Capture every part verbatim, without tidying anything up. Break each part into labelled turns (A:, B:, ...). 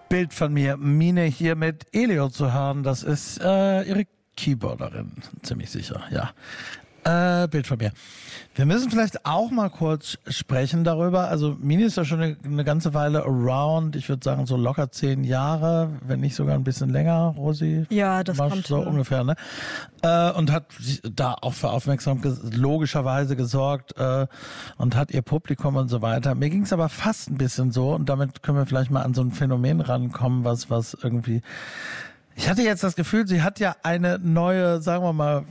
A: Bild von mir, Mine hier mit Elio zu hören. Das ist äh, ihre Keyboarderin, ziemlich sicher, ja. Äh, Bild von mir. Wir müssen vielleicht auch mal kurz sprechen darüber. Also Mine ist ja schon eine, eine ganze Weile around. Ich würde sagen so locker zehn Jahre, wenn nicht sogar ein bisschen länger, Rosi.
B: Ja, das kommt
A: so
B: hin.
A: ungefähr, ne? Äh, und hat da auch für Aufmerksamkeit logischerweise gesorgt äh, und hat ihr Publikum und so weiter. Mir ging es aber fast ein bisschen so und damit können wir vielleicht mal an so ein Phänomen rankommen, was was irgendwie. Ich hatte jetzt das Gefühl, sie hat ja eine neue, sagen wir mal,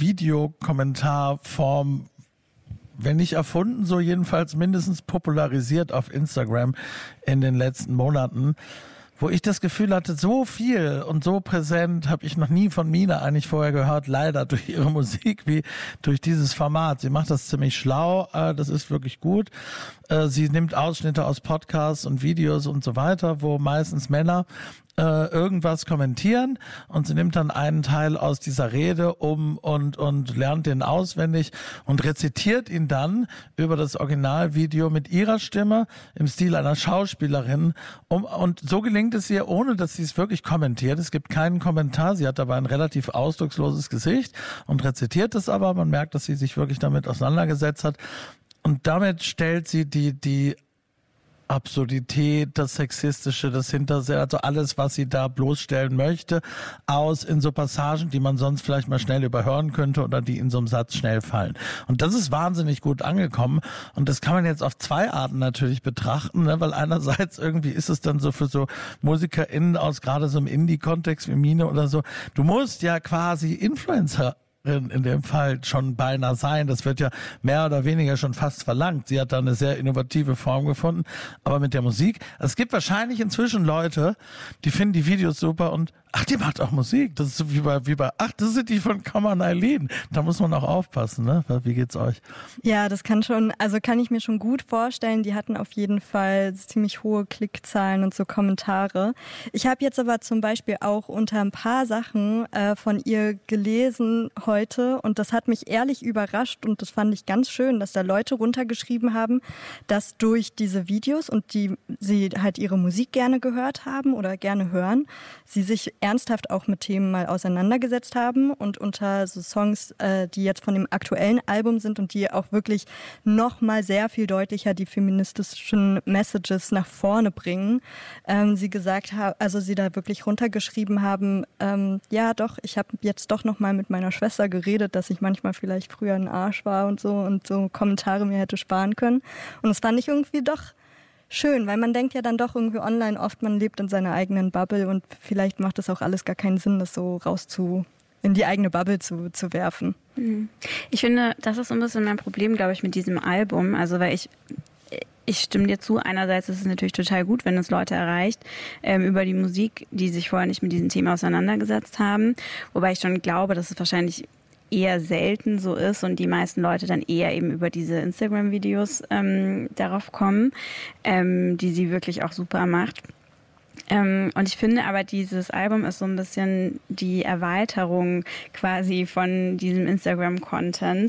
A: Videokommentarform, wenn nicht erfunden, so jedenfalls mindestens popularisiert auf Instagram in den letzten Monaten, wo ich das Gefühl hatte, so viel und so präsent habe ich noch nie von Mine eigentlich vorher gehört, leider durch ihre Musik wie durch dieses Format. Sie macht das ziemlich schlau, das ist wirklich gut. Sie nimmt Ausschnitte aus Podcasts und Videos und so weiter, wo meistens Männer äh, irgendwas kommentieren und sie nimmt dann einen Teil aus dieser Rede um und und lernt den auswendig und rezitiert ihn dann über das Originalvideo mit ihrer Stimme im Stil einer Schauspielerin. Um, und so gelingt es ihr, ohne dass sie es wirklich kommentiert. Es gibt keinen Kommentar. Sie hat dabei ein relativ ausdrucksloses Gesicht und rezitiert es aber. Man merkt, dass sie sich wirklich damit auseinandergesetzt hat. Und damit stellt sie die die Absurdität, das Sexistische, das Hinterseher, also alles, was sie da bloßstellen möchte, aus in so Passagen, die man sonst vielleicht mal schnell überhören könnte oder die in so einem Satz schnell fallen. Und das ist wahnsinnig gut angekommen und das kann man jetzt auf zwei Arten natürlich betrachten, ne? Weil einerseits irgendwie ist es dann so für so MusikerInnen aus gerade so einem Indie-Kontext wie Mine oder so, du musst ja quasi Influencer in dem Fall schon beinahe sein. Das wird ja mehr oder weniger schon fast verlangt. Sie hat da eine sehr innovative Form gefunden. Aber mit der Musik, es gibt wahrscheinlich inzwischen Leute, die finden die Videos super und ach, die macht auch Musik. Das ist so wie bei, wie bei, ach, das sind die von Come on Eileen. Da muss man auch aufpassen, ne? Wie geht's euch?
B: Ja, das kann schon, also kann ich mir schon gut vorstellen. Die hatten auf jeden Fall ziemlich hohe Klickzahlen und so Kommentare. Ich habe jetzt aber zum Beispiel auch unter ein paar Sachen äh, von ihr gelesen heute und das hat mich ehrlich überrascht und das fand ich ganz schön, dass da Leute runtergeschrieben haben, dass durch diese Videos und die sie halt ihre Musik gerne gehört haben oder gerne hören, sie sich ernsthaft auch mit Themen mal auseinandergesetzt haben und unter so Songs, äh, die jetzt von dem aktuellen Album sind und die auch wirklich noch mal sehr viel deutlicher die feministischen Messages nach vorne bringen, ähm, sie gesagt haben, also sie da wirklich runtergeschrieben haben, ähm, ja doch, ich habe jetzt doch noch mal mit meiner Schwester geredet, dass ich manchmal vielleicht früher ein Arsch war und so und so Kommentare mir hätte sparen können und das fand ich irgendwie doch schön, weil man denkt ja dann doch irgendwie online oft, man lebt in seiner eigenen Bubble und vielleicht macht es auch alles gar keinen Sinn, das so rauszu, in die eigene Bubble zu, zu werfen.
C: Ich finde, das ist so ein bisschen mein Problem, glaube ich, mit diesem Album. Also, weil ich, ich stimme dir zu, einerseits ist es natürlich total gut, wenn es Leute erreicht, ähm, über die Musik, die sich vorher nicht mit diesem Thema auseinandergesetzt haben. Wobei ich schon glaube, dass es wahrscheinlich eher selten so ist und die meisten Leute dann eher eben über diese Instagram-Videos ähm, darauf kommen, ähm, die sie wirklich auch super macht. Ähm, und ich finde aber, dieses Album ist so ein bisschen die Erweiterung quasi von diesem Instagram-Content,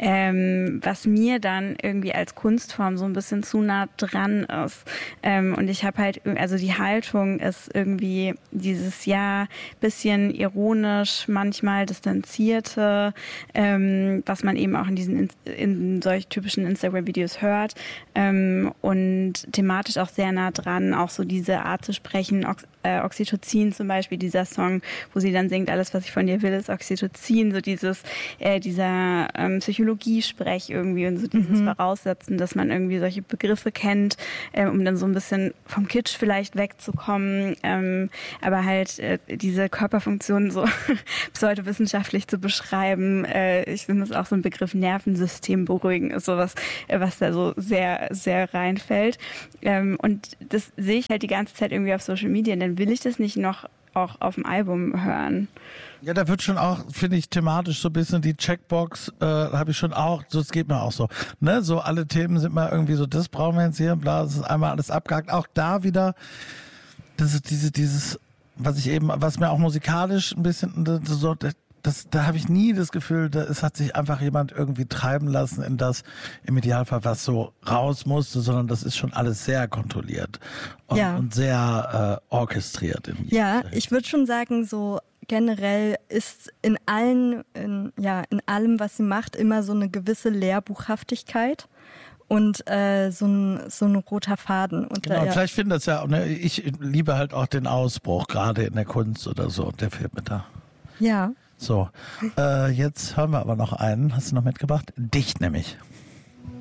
C: ähm, was mir dann irgendwie als Kunstform so ein bisschen zu nah dran ist. Ähm, und ich habe halt, also die Haltung ist irgendwie dieses Jahr bisschen ironisch, manchmal distanzierte, ähm, was man eben auch in diesen in, in solch typischen Instagram-Videos hört, ähm, und thematisch auch sehr nah dran, auch so diese Art zu sprechen, Ox- äh, Oxytocin zum Beispiel, dieser Song, wo sie dann singt, alles was ich von dir will ist Oxytocin, so dieses, äh, dieser ähm, Psychologie-Sprech irgendwie und so dieses mhm. Voraussetzen, dass man irgendwie solche Begriffe kennt, äh, um dann so ein bisschen vom Kitsch vielleicht wegzukommen, ähm, aber halt äh, diese Körperfunktionen so pseudowissenschaftlich zu beschreiben. Äh, ich finde das auch so ein Begriff Nervensystem beruhigen ist sowas, äh, was da so sehr, sehr reinfällt. Ähm, und das sehe ich halt die ganze Zeit irgendwie auf Social Media, dann will ich das nicht noch auch auf dem Album hören.
A: Ja, da wird schon auch, finde ich, thematisch so ein bisschen die Checkbox, äh, habe ich schon auch, so, es geht mir auch so, ne, so alle Themen sind mal irgendwie so, das brauchen wir jetzt hier, bla, das ist einmal alles abgehakt, auch da wieder, das ist diese, dieses, was ich eben, was mir auch musikalisch ein bisschen, so, das, da habe ich nie das Gefühl, da es hat sich einfach jemand irgendwie treiben lassen in das, im Idealfall, was so raus musste, sondern das ist schon alles sehr kontrolliert und,
B: Ja.
A: und sehr äh, orchestriert. In
B: Ja, ich würde schon sagen, so generell ist in allen, in, ja, in allem, was sie macht, immer so eine gewisse Lehrbuchhaftigkeit und äh, so ein so ein roter Faden. Und
A: Genau,
B: da,
A: und
B: ja.
A: vielleicht finde das ja, ne, ich liebe halt auch den Ausbruch, gerade in der Kunst oder so, und der fehlt mir da.
B: Ja.
A: So, äh, jetzt hören wir aber noch einen, hast du noch mitgebracht? Dich nämlich.